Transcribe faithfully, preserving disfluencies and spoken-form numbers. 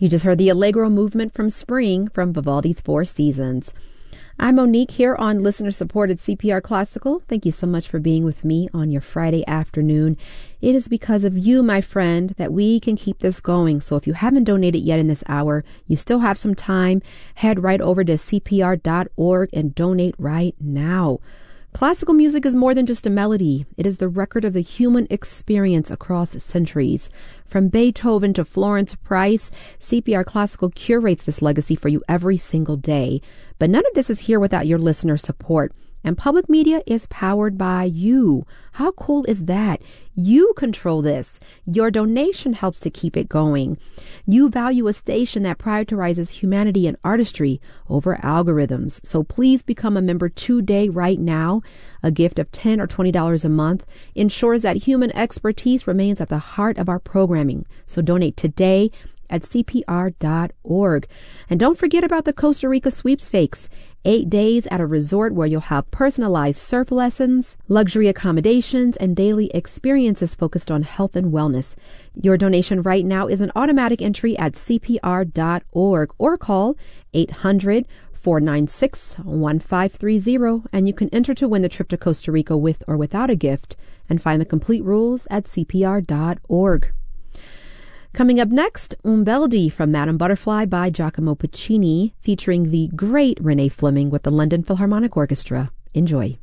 You just heard the Allegro movement from Spring from Vivaldi's Four Seasons. I'm Monique here on listener-supported C P R Classical. Thank you so much for being with me on your Friday afternoon. It is because of you, my friend, that we can keep this going. So if you haven't donated yet in this hour, you still have some time. Head right over to C P R dot org and donate right now. Classical music is more than just a melody. It is the record of the human experience across centuries. From Beethoven to Florence Price, C P R Classical curates this legacy for you every single day. But none of this is here without your listener support. And public media is powered by you. How cool is that? You control this. Your donation helps to keep it going. You value a station that prioritizes humanity and artistry over algorithms. So please become a member today, right now. A gift of ten dollars or twenty dollars a month ensures that human expertise remains at the heart of our programming. So donate today at C P R dot org. And don't forget about the Costa Rica sweepstakes. Eight days at a resort where you'll have personalized surf lessons, luxury accommodations, and daily experiences focused on health and wellness. Your donation right now is an automatic entry at C P R dot org or call eight hundred, four nine six, one five three zero and you can enter to win the trip to Costa Rica with or without a gift, and find the complete rules at C P R dot org. Coming up next, Umbeldi from Madame Butterfly by Giacomo Puccini, featuring the great Renee Fleming with the London Philharmonic Orchestra. Enjoy.